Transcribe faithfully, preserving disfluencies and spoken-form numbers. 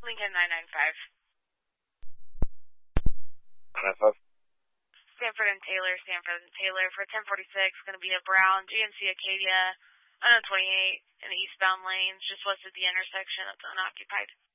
Lincoln nine nine five. nine nine five. Sanford and Taylor, Sanford and Taylor for ten forty-six. Going to be a brown G M C Acadia, one twenty-eight in the eastbound lanes, just west of the intersection. That's unoccupied.